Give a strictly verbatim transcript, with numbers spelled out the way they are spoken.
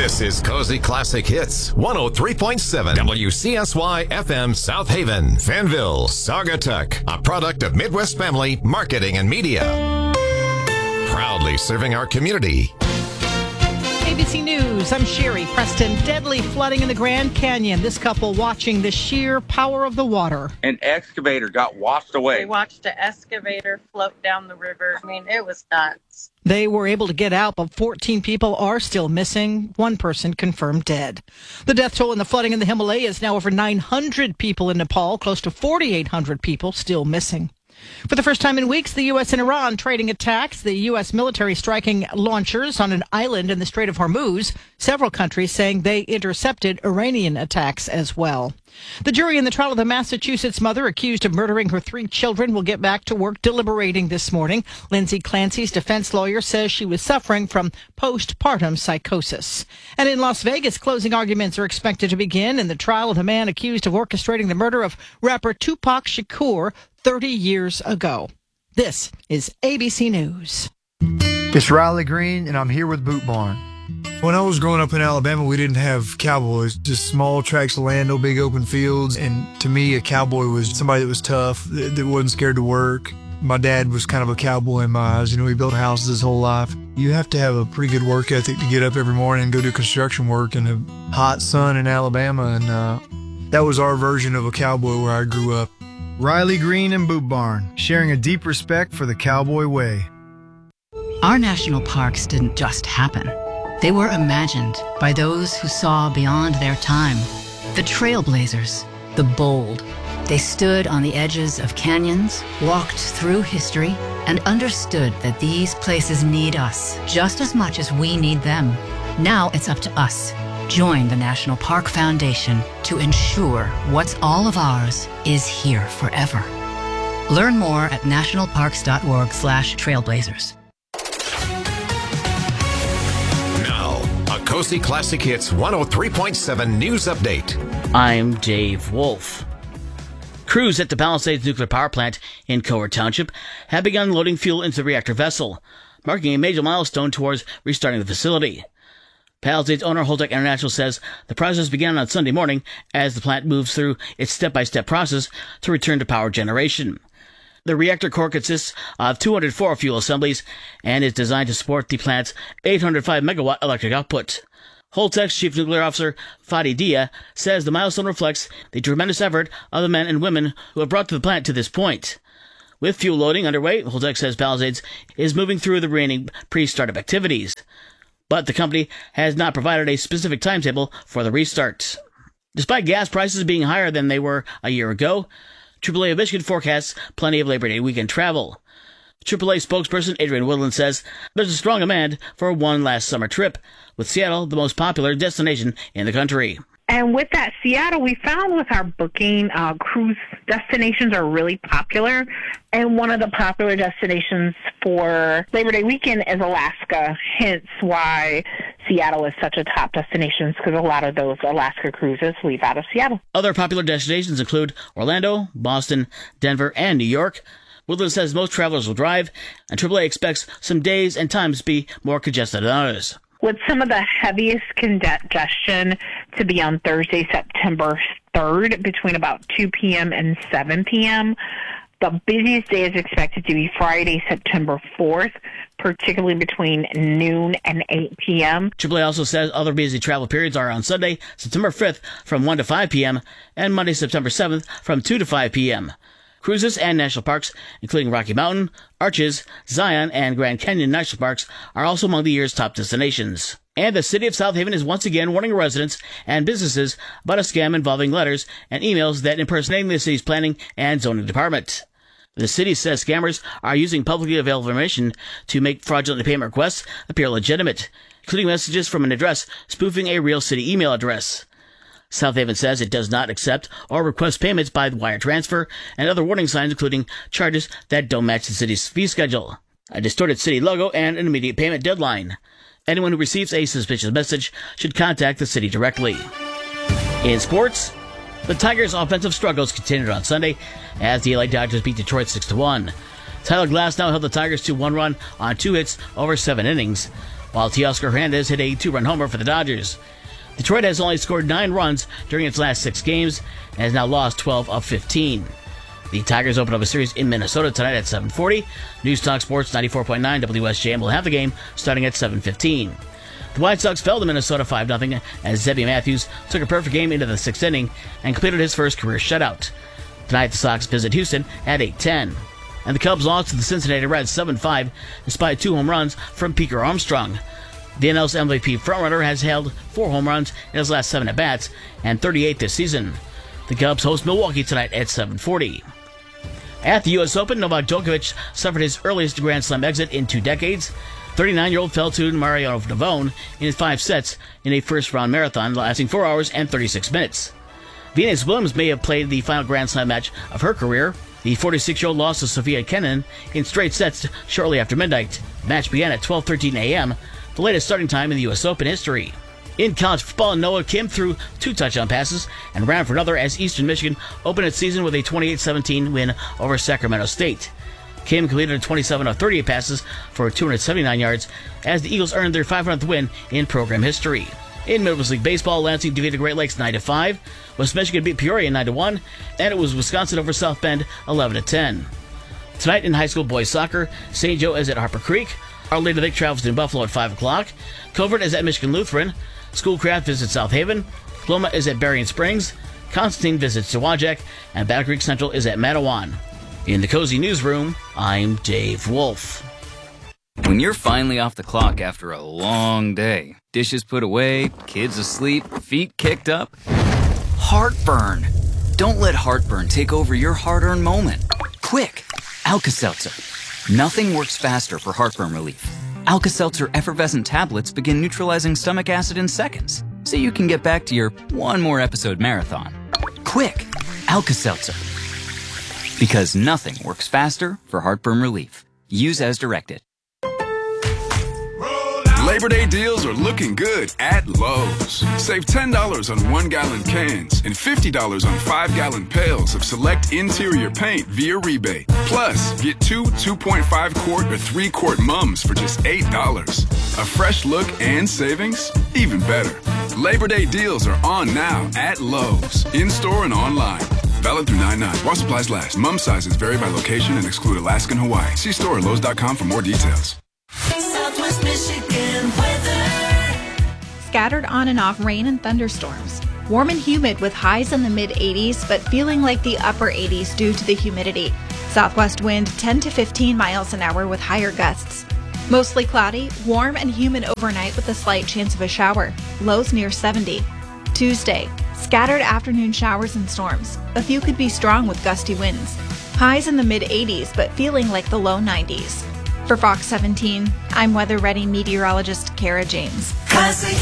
This is Cozy Classic Hits, one oh three point seven W C S Y F M South Haven, Fanville, Saugatuck, a product of Midwest Family Marketing and Media. Proudly serving our community. A B C News, I'm Sherry Preston. Deadly flooding in the Grand Canyon. This couple watching the sheer power of the water. An excavator got washed away. We watched an excavator float down the river. I mean, it was nuts. They were able to get out, but fourteen people are still missing. One person confirmed dead. The death toll in the flooding in the Himalayas now over nine hundred people in Nepal, close to forty-eight hundred people still missing. For the first time in weeks, the U S and Iran trading attacks, the U S military striking launchers on an island in the Strait of Hormuz, several countries saying they intercepted Iranian attacks as well. The jury in the trial of the Massachusetts mother accused of murdering her three children will get back to work deliberating this morning. Lindsay Clancy's defense lawyer says she was suffering from postpartum psychosis. And in Las Vegas, closing arguments are expected to begin in the trial of the man accused of orchestrating the murder of rapper Tupac Shakur thirty years ago. This is A B C News. It's Riley Green, and I'm here with Boot Barn. When I was growing up in Alabama, we didn't have cowboys, just small tracts of land, no big open fields. And to me, a cowboy was somebody that was tough, that, that wasn't scared to work. My dad was kind of a cowboy in my eyes. You know, he built houses his whole life. You have to have a pretty good work ethic to get up every morning and go do construction work in a hot sun in Alabama. And uh, that was our version of a cowboy where I grew up. Riley Green and Boot Barn, sharing a deep respect for the cowboy way. Our national parks didn't just happen. They were imagined by those who saw beyond their time. The trailblazers, the bold. They stood on the edges of canyons, walked through history, and understood that these places need us just as much as we need them. Now it's up to us. Join the National Park Foundation to ensure what's all of ours is here forever. Learn more at nationalparks.org slash trailblazers. Now, a Cozy Classic Hits one oh three point seven News Update. I'm Dave Wolf. Crews at the Palisades Nuclear Power Plant in Cowart Township have begun loading fuel into the reactor vessel, marking a major milestone towards restarting the facility. Palisades owner Holtec International says the process began on Sunday morning as the plant moves through its step-by-step process to return to power generation. The reactor core consists of two hundred four fuel assemblies and is designed to support the plant's eight hundred five megawatt electric output. Holtec's Chief Nuclear Officer, Fadi Dia, says the milestone reflects the tremendous effort of the men and women who have brought the plant to this point. With fuel loading underway, Holtec says Palisades is moving through the remaining pre-startup activities. But the company has not provided a specific timetable for the restart. Despite gas prices being higher than they were a year ago, triple A of Michigan forecasts plenty of Labor Day weekend travel. triple A spokesperson Adrian Woodland says there's a strong demand for one last summer trip, with Seattle the most popular destination in the country. And with that, Seattle, we found with our booking, uh, cruise destinations are really popular. And one of the popular destinations for Labor Day weekend is Alaska, hence why Seattle is such a top destination, because a lot of those Alaska cruises leave out of Seattle. Other popular destinations include Orlando, Boston, Denver, and New York. Woodland says most travelers will drive, and triple A expects some days and times to be more congested than others. With some of the heaviest congestion to be on Thursday, September third, between about two p.m. and seven p.m., the busiest day is expected to be Friday, September fourth, particularly between noon and eight p.m. triple A also says other busy travel periods are on Sunday, September fifth from one to five p.m. and Monday, September seventh from two to five p.m. Cruises and national parks, including Rocky Mountain, Arches, Zion, and Grand Canyon National Parks, are also among the year's top destinations. And the city of South Haven is once again warning residents and businesses about a scam involving letters and emails that impersonate the city's planning and zoning department. The city says scammers are using publicly available information to make fraudulent payment requests appear legitimate, including messages from an address spoofing a real city email address. South Haven says it does not accept or request payments by wire transfer and other warning signs, including charges that don't match the city's fee schedule, a distorted city logo, and an immediate payment deadline. Anyone who receives a suspicious message should contact the city directly. In sports, the Tigers' offensive struggles continued on Sunday as the L A Dodgers beat Detroit six to one. Tyler Glasnow held the Tigers to one run on two hits over seven innings. while Teoscar Hernandez hit a two-run homer for the Dodgers. Detroit has only scored nine runs during its last six games and has now lost twelve of fifteen. The Tigers open up a series in Minnesota tonight at seven forty. News Talk Sports ninety-four point nine W S J M will have the game starting at seven fifteen. The White Sox fell to Minnesota five nothing as Zebby Matthews took a perfect game into the sixth inning and completed his first career shutout. Tonight, the Sox visit Houston at eight ten. And the Cubs lost to the Cincinnati Reds seven five despite two home runs from Peaker Armstrong. The N L's M V P frontrunner has held four home runs in his last seven at-bats and thirty-eight this season. The Cubs host Milwaukee tonight at seven forty. At the U S Open, Novak Djokovic suffered his earliest Grand Slam exit in two decades. thirty-nine-year-old fell to Mariano Navone in five sets in a first-round marathon lasting four hours and thirty-six minutes. Venus Williams may have played the final Grand Slam match of her career. The forty-six-year-old lost to Sofia Kenin in straight sets shortly after midnight. The match began at twelve thirteen a.m., the latest starting time in the U S Open history. In college football, Noah Kim threw two touchdown passes and ran for another as Eastern Michigan opened its season with a twenty-eight seventeen win over Sacramento State. Kim completed twenty-seven of thirty-eight passes for two hundred seventy-nine yards as the Eagles earned their five hundredth win in program history. In Midwest League Baseball, Lansing defeated Great Lakes nine to five, West Michigan beat Peoria nine to one, and it was Wisconsin over South Bend eleven to ten. Tonight in high school boys soccer, Saint Joe is at Harper Creek, Our Lady of the Lake travels to Buffalo at five o'clock, Covert is at Michigan Lutheran, Schoolcraft visits South Haven, Coloma is at Berrien Springs, Constantine visits Tewajek, and Battle Creek Central is at Matawan. In the Cozy Newsroom, I'm Dave Wolf. When you're finally off the clock after a long day, dishes put away, kids asleep, feet kicked up, heartburn. Don't let heartburn take over your hard-earned moment. Quick, Alka-Seltzer. Nothing works faster for heartburn relief. Alka-Seltzer effervescent tablets begin neutralizing stomach acid in seconds, so you can get back to your one more episode marathon. Quick, Alka-Seltzer. Because nothing works faster for heartburn relief. Use as directed. Labor Day deals are looking good at Lowe's. Save ten dollars on one-gallon cans and fifty dollars on five-gallon pails of select interior paint via rebate. Plus, get two two point five quart or three quart mums for just eight dollars. A fresh look and savings? Even better. Labor Day deals are on now at Lowe's, in-store and online. Valid through nine nine. While supplies last. Mum sizes vary by location and exclude Alaska and Hawaii. See store at Lowe's dot com for more details. Southwest Michigan weather. Scattered on and off rain and thunderstorms. Warm and humid with highs in the mid eighties, but feeling like the upper eighties due to the humidity. Southwest wind ten to fifteen miles an hour with higher gusts. Mostly cloudy, warm and humid overnight with a slight chance of a shower. Lows near seventy. Tuesday, scattered afternoon showers and storms. A few could be strong with gusty winds. Highs in the mid eighties, but feeling like the low nineties. For Fox seventeen, I'm weather-ready meteorologist Kara James. Classic